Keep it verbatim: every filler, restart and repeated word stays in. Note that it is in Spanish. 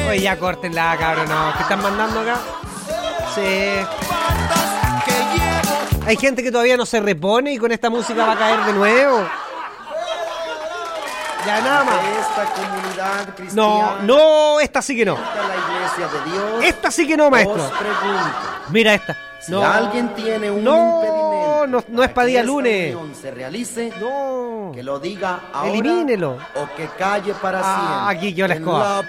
Oye, ya córtenla, cabrón, no. ¿Qué están mandando acá? Sí. Hay gente que todavía no se repone y con esta música va a caer de nuevo. Ya nada más. Esta comunidad cristiana. No, no, esta sí que no. La iglesia de Dios. Esta sí que no, maestro. Os pregunto, Mira esta. si No. alguien tiene un No, impedimento, no, no es para día que esta lunes. unión se realice, No. que lo diga ahora Elimínelo. o que calle para Ah, siempre. aquí quedó la En escoba. la